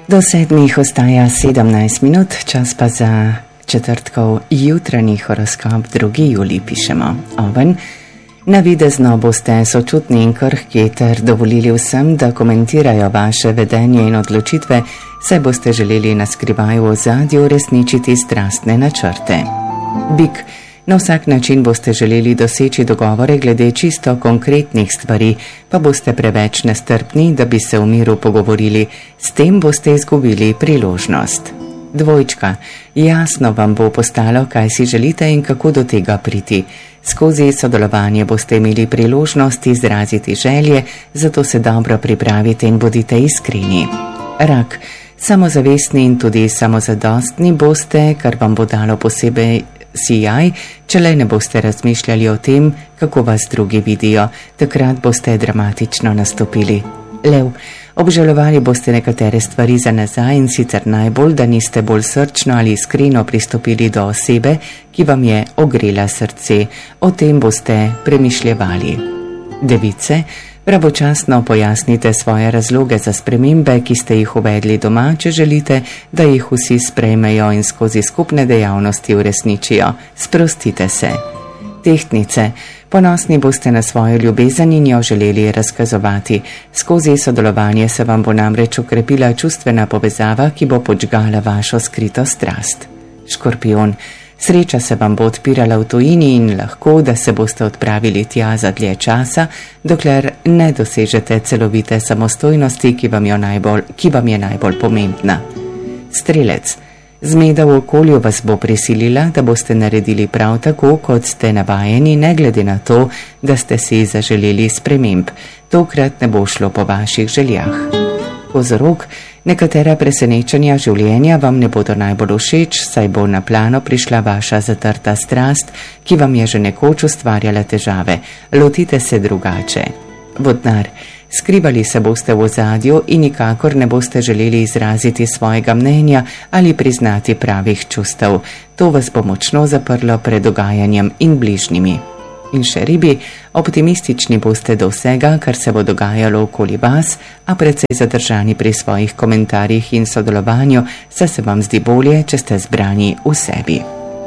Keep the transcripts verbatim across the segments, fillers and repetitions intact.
Do sedmih ostaja sedemnajst minut, čas pa za četrtkov jutranji horoskop, drugi julij pišemo. Oven, navidezno boste sočutni in krhki ter dovolili vsem, da komentirajo vaše vedenje in odločitve, saj boste želeli na skrivaj v ozadju uresničiti strastne načrte. Bik, na vsak način boste želeli doseči dogovore glede čisto konkretnih stvari, pa boste preveč nestrpni, da bi se v miru pogovorili, s tem boste izgubili priložnost. Dvojčka, jasno vam bo postalo, kaj si želite in kako do tega priti. Skozi sodelovanje boste imeli priložnost izraziti želje, zato se dobro pripravite in bodite iskreni. Rak, samozavestni in tudi samozadostni boste, kar vam bo dalo posebej sijaj, če le ne boste razmišljali o tem, kako vas drugi vidijo, takrat boste dramatično nastopili. Lev, obžalovali boste nekatere stvari za nazaj in sicer najbolj, da niste bolj srčno ali iskreno pristopili do osebe, ki vam je ogrela srce. O tem boste premišljevali. Device, pravočasno pojasnite svoje razloge za spremembe, ki ste jih uvedli doma, če želite, da jih vsi sprejmejo in skozi skupne dejavnosti uresničijo. Sprostite se. Tehtnice, ponosni boste na svojo ljubezen in jo želeli razkazovati. Skozi sodelovanje se vam bo namreč ukrepila čustvena povezava, ki bo podžgala vašo skrito strast. Škorpion, sreča se vam bo odpirala v tujini in lahko, da se boste odpravili tja za dlje časa, dokler ne dosežete celovite samostojnosti, ki vam, jo najbolj, ki vam je najbolj pomembna. Strelec, zmeda v okolju vas bo prisilila, da boste naredili prav tako, kot ste navajeni, ne glede na to, da ste si zaželeli sprememb. Tokrat ne bo šlo po vaših željah. Kozorog, nekatera presenečenja življenja vam ne bodo najbolj všeč, saj bo na plano prišla vaša zatrta strast, ki vam je že nekoč ustvarjala težave. Lotite se drugače. Vodnar, skrivali se boste v ozadju in nikakor ne boste želeli izraziti svojega mnenja ali priznati pravih čustev. To vas bo močno zaprlo pred dogajanjem in bližnjimi. In še ribi, optimistični boste do vsega, kar se bo dogajalo okoli vas, a precej zadržani pri svojih komentarjih in sodelovanju, saj se vam zdi bolje, če ste zbrani v sebi.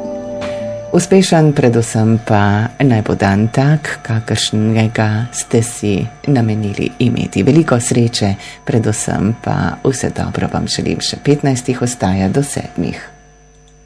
Uspešen predvsem pa naj bo dan tak, kakršnega ste si namenili imeti. Veliko sreče, predvsem pa vse dobro vam želim. Še petnajstih ostaja do sedmih.